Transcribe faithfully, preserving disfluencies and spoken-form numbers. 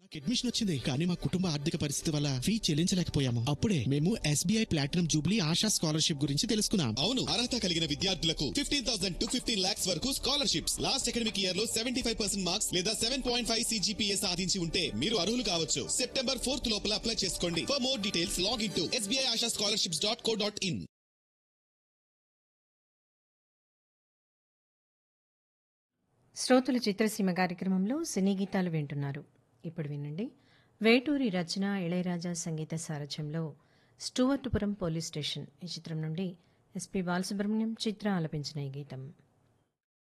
Admission వచ్చింది కానీ మా కుటుంబ ఆర్థిక పరిస్థితి వల్ల ఫీ చెల్లించలేకపోయాము. అప్పుడే మేము SBI platinum Jubilee ASHA scholarship గురించి తెలుసుకున్నాం. అవును, అర్హత కలిగిన విద్యార్థులకు fifteen thousand to fifteen lakhs వరకు స్కాలర్షిప్స్. లాస్ట్ అకాడమిక్ ఇయర్ లో సెవెంటీ ఫైవ్ పర్సెంట్ మార్క్స్ లేదా సెవెన్ పాయింట్ ఫైవ్ సిజిపిఏ సాధించి ఉంటే మీరు అర్హులు కావచ్చు. సెప్టెంబర్ ఫోర్త్ లోపల అప్లై చేసుకోండి. For more details log in to SBI ASHA scholarships dot co dot in. శ్రోతల చిత్రసీమ కార్యక్రమంలో సినీ గీతాలు వింటున్నారు. ఇప్పుడు వినండి, వేటూరి రచన, ఇళయరాజా సంగీత సారథ్యంలో స్టూవర్టుపురం పోలీస్ స్టేషన్ ఈ చిత్రం నుండి ఎస్పి బాలసుబ్రహ్మణ్యం, చిత్ర ఆలపించిన ఈ గీతం.